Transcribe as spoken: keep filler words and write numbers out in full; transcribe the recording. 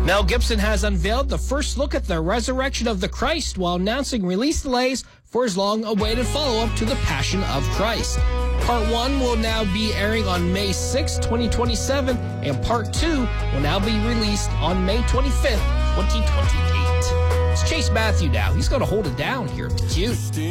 Mel Gibson has unveiled the first look at the resurrection of the Christ while announcing release delays for his long-awaited follow-up to The Passion of Christ. Part one will now be airing on May sixth, twenty twenty-seven, and Part two will now be released on May twenty-fifth, twenty twenty-eight. It's Chase Matthew now. He's going to hold it down here at the Q.